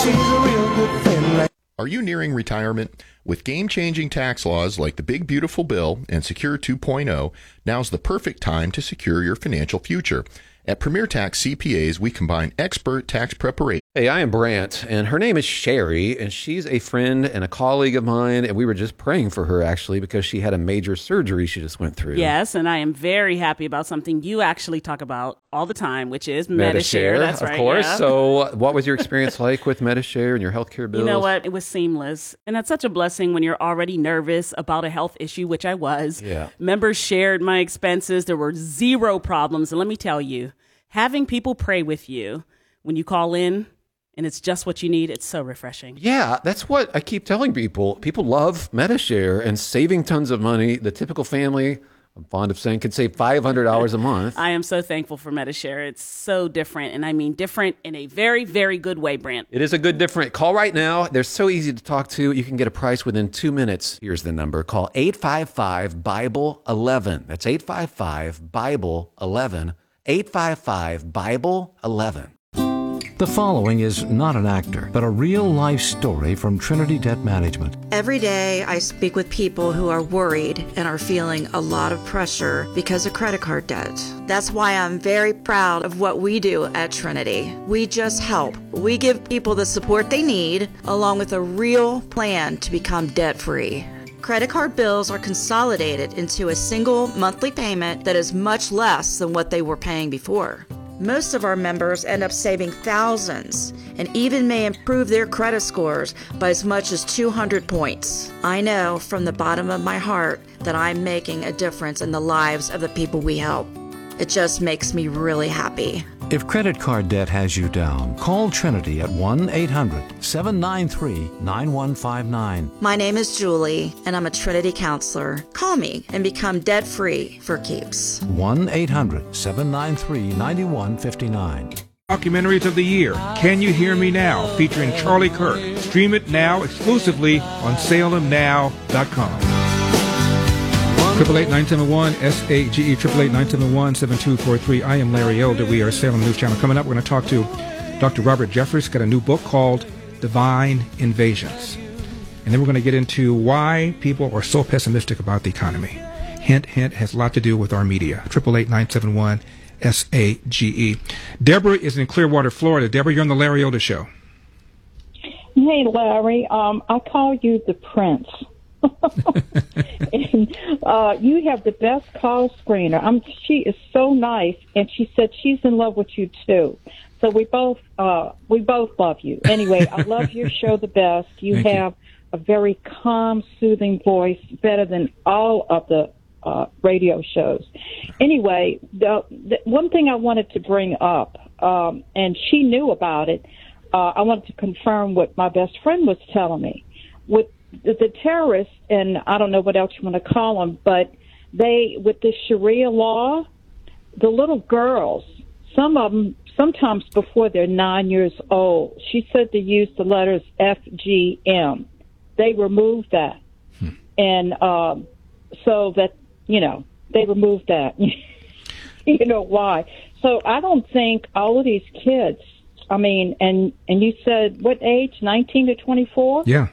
a real good friend. Are you nearing retirement? With game-changing tax laws like the Big Beautiful Bill and Secure 2.0, now's the perfect time to secure your financial future. At Premier Tax CPAs, we combine expert tax preparation. Hey, I am Brant, and her name is Sherry, and she's a friend and a colleague of mine, and we were just praying for her, actually, because she had a major surgery she just went through. Yes, and I am very happy about something you actually talk about all the time, which is Medi-Share. That's right, of course. yeah. So what was your experience like with Medi-Share and your healthcare bills? You know what? It was seamless, and that's such a blessing when you're already nervous about a health issue, which I was. Yeah. Members shared my expenses. There were zero problems, and let me tell you, having people pray with you when you call in and it's just what you need, it's so refreshing. Yeah, that's what I keep telling people. People love Medi-Share and saving tons of money. The typical family, I'm fond of saying, can save $500 a month. I am so thankful for Medi-Share. It's so different, and I mean different in a very, very good way, Brant. It is a good different. Call right now. They're so easy to talk to. You can get a price within 2 minutes. Here's the number. Call 855-BIBLE-11. That's 855-BIBLE-11. 855-BIBLE-11. The following is not an actor, but a real-life story from Trinity Debt Management. Every day I speak with people who are worried and are feeling a lot of pressure because of credit card debt. That's why I'm very proud of what we do at Trinity. We just help. We give people the support they need, along with a real plan to become debt-free. Credit card bills are consolidated into a single monthly payment that is much less than what they were paying before. Most of our members end up saving thousands and even may improve their credit scores by as much as 200 points. I know from the bottom of my heart that I'm making a difference in the lives of the people we help. It just makes me really happy. If credit card debt has you down, call Trinity at 1-800-793-9159. My name is Julie, and I'm a Trinity counselor. Call me and become debt-free for keeps. 1-800-793-9159. Documentaries of the Year, Can You Hear Me Now, featuring Charlie Kirk. Stream it now exclusively on salemnow.com. 888-971 SAGE 888-971-7243. I am Larry Elder. We are Salem News Channel. Coming up, we're going to talk to Dr. Robert Jeffress. Got a new book called Divine Invasions. And then we're going to get into why people are so pessimistic about the economy. Hint, hint, has a lot to do with our media. 888-971 SAGE. Deborah is in Clearwater, Florida. Deborah, you're on the Larry Elder Show. Hey, Larry. I call you the Prince. And you have the best call screener. She is so nice, and she said she's in love with you too. So we both love you. Anyway, I love your show the best. You have a very calm, soothing voice, better than all of the radio shows. Anyway, the one thing I wanted to bring up, and she knew about it. I wanted to confirm what my best friend was telling me. With the terrorists, and I don't know what else you want to call them, but with the Sharia law, the little girls, some of them, sometimes before they're 9 years old, she said to use the letters FGM. They removed that. And so that, they removed that. You know why. So I don't think all of these kids, and you said what age, 19 to 24? Yeah.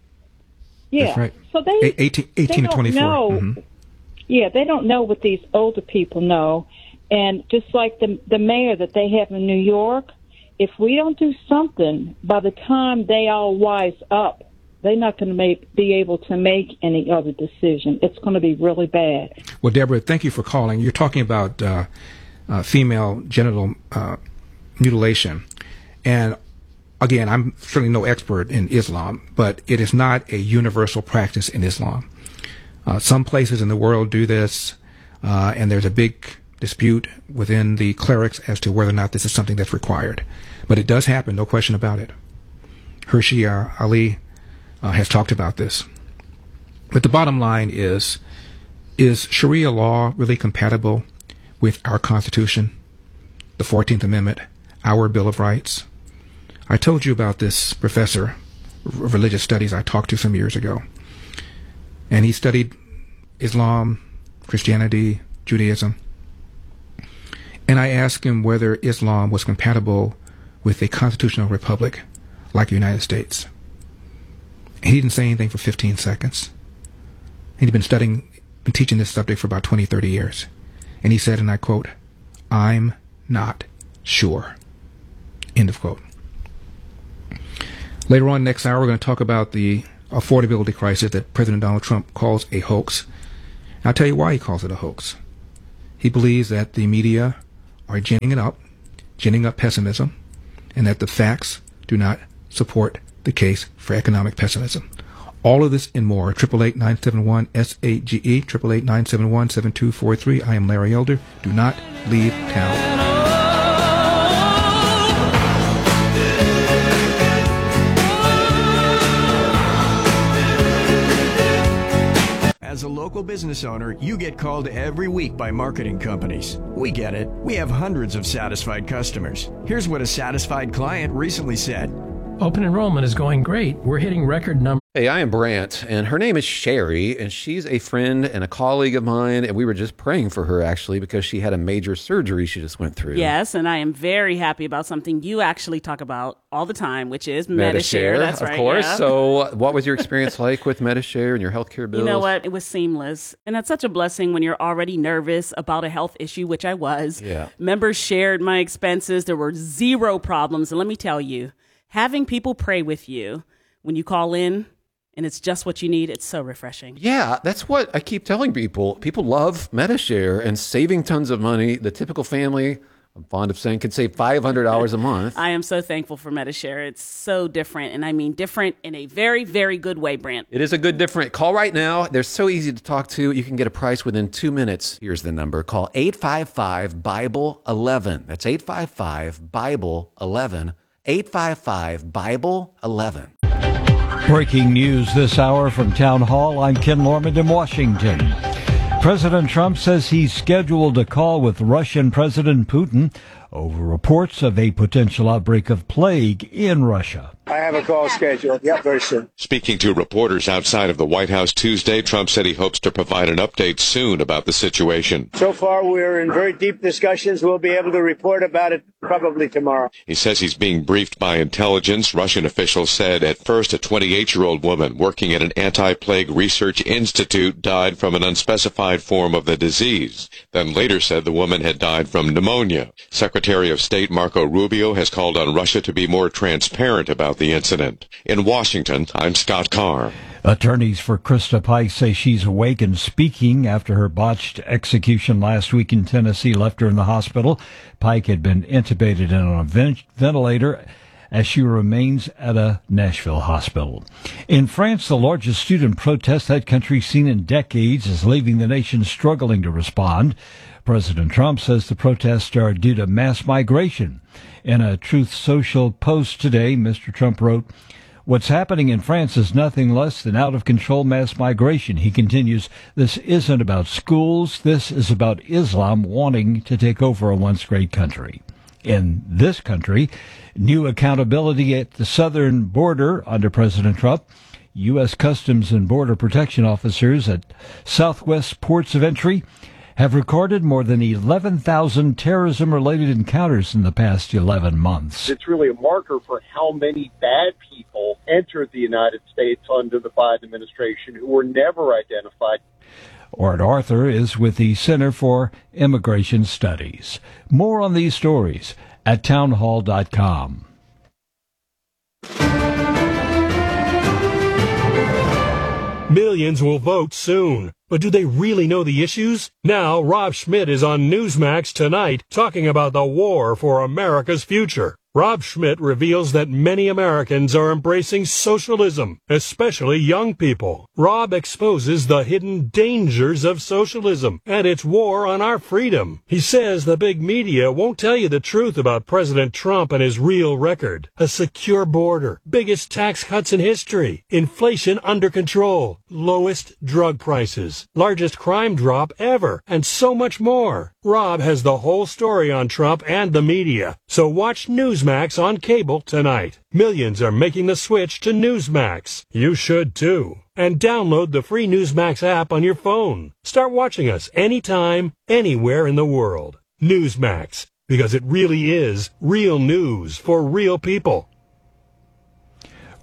Yeah, that's right. So they 18 they to 24. Know, Yeah, they don't know what these older people know, and just like the mayor that they have in New York, if we don't do something, by the time they all wise up, they're not going to be able to make any other decision. It's going to be really bad. Well, Deborah, thank you for calling. You're talking about female genital mutilation, and again, I'm certainly no expert in Islam, but it is not a universal practice in Islam. Some places in the world do this, and there's a big dispute within the clerics as to whether or not this is something that's required. But it does happen, no question about it. Hershey Ali has talked about this. But the bottom line is Sharia law really compatible with our Constitution, the 14th Amendment, our Bill of Rights? I told you about this professor of religious studies I talked to some years ago. And he studied Islam, Christianity, Judaism. And I asked him whether Islam was compatible with a constitutional republic like the United States. And he didn't say anything for 15 seconds. He'd been teaching this subject for about 20, 30 years. And he said, and I quote, "I'm not sure." End of quote. Later on next hour, we're going to talk about the affordability crisis that President Donald Trump calls a hoax. And I'll tell you why he calls it a hoax. He believes that the media are ginning up pessimism, and that the facts do not support the case for economic pessimism. All of this and more. 888-971-SAGE, 888-971-7243. I am Larry Elder. Do not leave town. As a local business owner, you get called every week by marketing companies. We get it. We have hundreds of satisfied customers. Here's what a satisfied client recently said. Open enrollment is going great. We're hitting record numbers. Hey, I am Brant, and her name is Sherry, and she's a friend and a colleague of mine, and we were just praying for her, actually, because she had a major surgery she just went through. Yes, and I am very happy about something you actually talk about all the time, which is Medi-Share. That's right. Of course. Yeah. So what was your experience like with Medi-Share and your healthcare bills? You know what? It was seamless. And that's such a blessing when you're already nervous about a health issue, which I was. Yeah. Members shared my expenses. There were zero problems. And let me tell you, having people pray with you when you call in and it's just what you need, it's so refreshing. Yeah, that's what I keep telling people. People love Medi-Share and saving tons of money. The typical family, I'm fond of saying, can save $500 a month. I am so thankful for Medi-Share. It's so different, and I mean different in a very, very good way, Brant. It is a good different. Call right now. They're so easy to talk to. You can get a price within 2 minutes. Here's the number. Call 855-BIBLE-11. That's 855-BIBLE-11. 855-BIBLE-11. Breaking news this hour from Town Hall. I'm Ken Lorman in Washington. President Trump says he's scheduled a call with Russian President Putin over reports of a potential outbreak of plague in Russia. I have a call scheduled. Yep, very soon. Speaking to reporters outside of the White House Tuesday, Trump said he hopes to provide an update soon about the situation. So far, we're in very deep discussions. We'll be able to report about it probably tomorrow. He says he's being briefed by intelligence. Russian officials said at first a 28-year-old woman working at an anti-plague research institute died from an unspecified form of the disease. Then later said the woman had died from pneumonia. Secretary of State Marco Rubio has called on Russia to be more transparent about the incident. In Washington, I'm Scott Carr. Attorneys for Krista Pike say she's awake and speaking after her botched execution last week in Tennessee left her in the hospital. Pike had been intubated and on a ventilator as she remains at a Nashville hospital. In France, the largest student protest that country's seen in decades is leaving the nation struggling to respond. President Trump says the protests are due to mass migration. In a Truth Social post today, Mr. Trump wrote, "What's happening in France is nothing less than out-of-control mass migration." He continues, "This isn't about schools. This is about Islam wanting to take over a once great country." In this country, new accountability at the southern border under President Trump. U.S. Customs and Border Protection officers at Southwest ports of entry have recorded more than 11,000 terrorism-related encounters in the past 11 months. It's really a marker for how many bad people entered the United States under the Biden administration who were never identified. Art Arthur is with the Center for Immigration Studies. More on these stories at townhall.com. Millions will vote soon. But do they really know the issues? Now, Rob Schmidt is on Newsmax tonight talking about the war for America's future. Rob Schmidt reveals that many Americans are embracing socialism, especially young people. Rob exposes the hidden dangers of socialism and its war on our freedom. He says the big media won't tell you the truth about President Trump and his real record. A secure border, biggest tax cuts in history, inflation under control, lowest drug prices, largest crime drop ever, and so much more. Rob has the whole story on Trump and the media, so watch Newsmax on cable tonight. Millions are making the switch to Newsmax. You should too. And download the free Newsmax app on your phone. Start watching us anytime, anywhere in the world. Newsmax, because it really is real news for real people.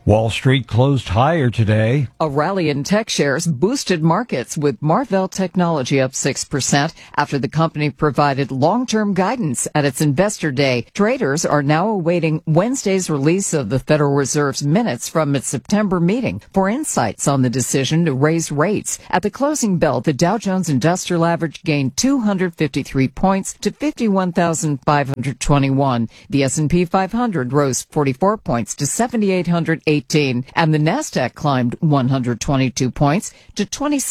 Wall Street closed higher today. A rally in tech shares boosted markets, with Marvell Technology up 6% after the company provided long-term guidance at its investor day. Traders are now awaiting Wednesday's release of the Federal Reserve's minutes from its September meeting for insights on the decision to raise rates. At the closing bell, the Dow Jones Industrial Average gained 253 points to 51,521. The S&P 500 rose 44 points to 7,818, and the Nasdaq climbed 122 points to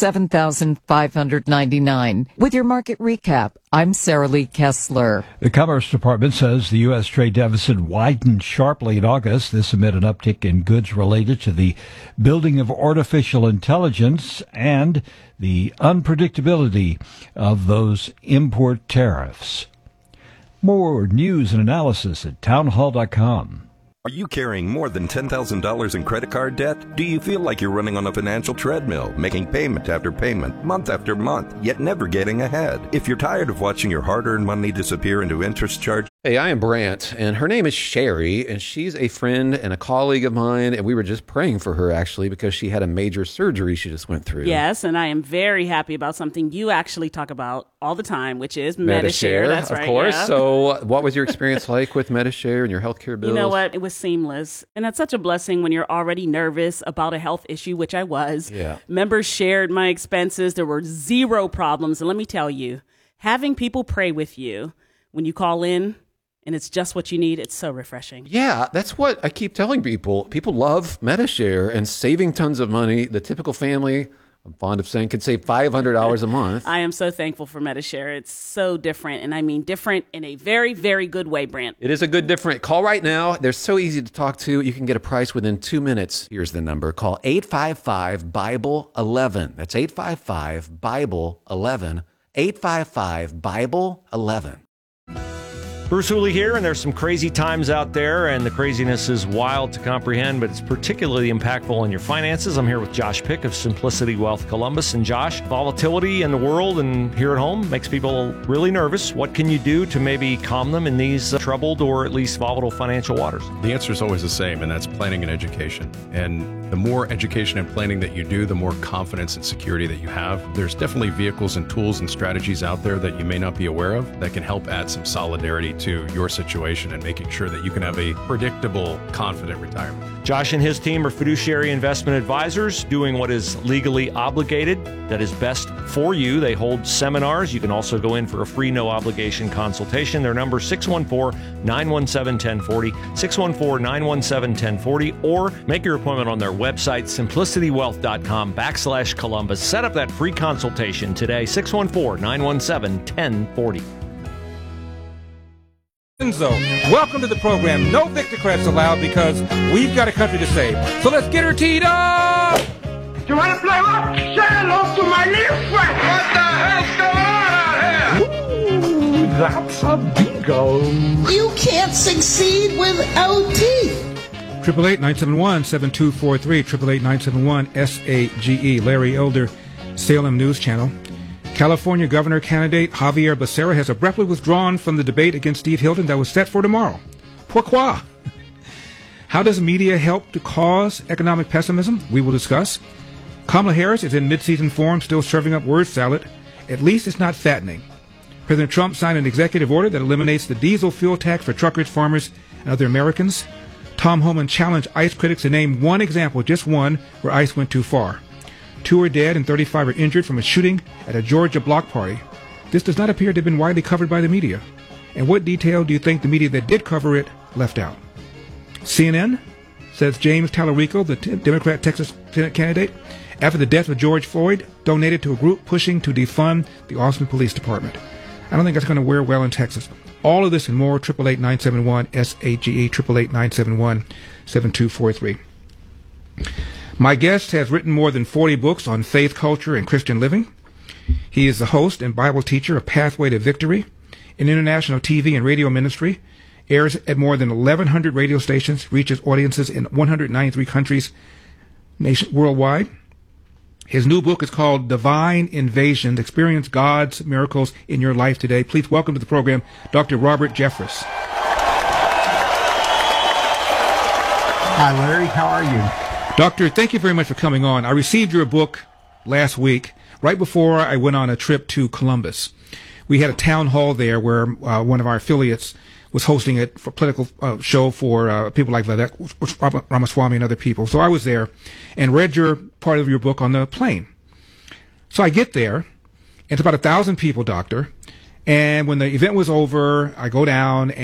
27,599. With your market recap, I'm Sarah Lee Kessler. The Commerce Department says the U.S. trade deficit widened sharply in August. This amid an uptick in goods related to the building of artificial intelligence and the unpredictability of those import tariffs. More news and analysis at townhall.com. Are you carrying more than $10,000 in credit card debt? Do you feel like you're running on a financial treadmill, making payment after payment, month after month, yet never getting ahead? If you're tired of watching your hard-earned money disappear into interest charge... Hey, I am Brant, and her name is Sherry, and she's a friend and a colleague of mine, and we were just praying for her, actually, because she had a major surgery she just went through. Yes, and I am very happy about something you actually talk about all the time, which is Medi-Share. That's right, of course. Yeah. So what was your experience like with Medi-Share and your healthcare bills? You know what? It was seamless. And that's such a blessing when you're already nervous about a health issue, which I was. Yeah. Members shared my expenses. There were zero problems. And let me tell you, having people pray with you when you call in, and it's just what you need, it's so refreshing. Yeah, that's what I keep telling people. People love Medi-Share and saving tons of money. The typical family, I'm fond of saying, could save $500 a month. I am so thankful for Medi-Share. It's so different, and I mean different in a very, very good way, Brant. It is a good different. Call right now. They're so easy to talk to. You can get a price within 2 minutes. Here's the number. Call 855-BIBLE-11. That's 855-BIBLE-11. 855-BIBLE-11. Bruce Hooley here, and there's some crazy times out there, and the craziness is wild to comprehend, but it's particularly impactful in your finances. I'm here with Josh Pick of Simplicity Wealth Columbus. And Josh, volatility in the world and here at home makes people really nervous. What can you do to maybe calm them in these troubled or at least volatile financial waters? The answer is always the same, and that's planning and education. And the more education and planning that you do, the more confidence and security that you have. There's definitely vehicles and tools and strategies out there that you may not be aware of that can help add some solidarity to your situation and making sure that you can have a predictable, confident retirement. Josh and his team are fiduciary investment advisors doing what is legally obligated, that is best for you. They hold seminars. You can also go in for a free, no-obligation consultation. Their number is 614-917-1040, 614-917-1040, or make your appointment on their website, simplicitywealth.com/Columbus. Set up that free consultation today, 614-917-1040. Welcome to the program. No Victocrats allowed because we've got a country to save. So let's get her teed up! You want to play what? Say hello to my little friend! What the hell's going on out here? Ooh, that's a bingo. You can't succeed without teeth. 888-971-7243, 888-971-SAGE. Larry Elder, Salem News Channel. California governor candidate Javier Becerra has abruptly withdrawn from the debate against Steve Hilton that was set for tomorrow. Pourquoi? How does media help to cause economic pessimism? We will discuss. Kamala Harris is in mid-season form, still serving up word salad. At least it's not fattening. President Trump signed an executive order that eliminates the diesel fuel tax for truckers, farmers, and other Americans. Tom Homan challenged ICE critics to name one example, just one, where ICE went too far. 2 are dead and 35 are injured from a shooting at a Georgia block party. This does not appear to have been widely covered by the media. And what detail do you think the media that did cover it left out? CNN says James Tallarico, the Democrat Texas Senate candidate, after the death of George Floyd, donated to a group pushing to defund the Austin Police Department. I don't think that's going to wear well in Texas. All of this and more, 888-971-SAGE, 888-971-7243. My guest has written more than 40 books on faith, culture, and Christian living. He is the host and Bible teacher of Pathway to Victory, an international TV and radio ministry, airs at more than 1,100 radio stations, reaches audiences in 193 countries worldwide. His new book is called Divine Invasion, Experience God's Miracles in Your Life Today. Please welcome to the program, Dr. Robert Jeffress. Hi, Larry. How are you? Doctor, thank you very much for coming on. I received your book last week, right before I went on a trip to Columbus. We had a town hall there where one of our affiliates was hosting it for a political show for people like Vivek Ramaswamy and other people. So I was there and read part of your book on the plane. So I get there, and it's about 1,000 people, Doctor. And when the event was over, I go down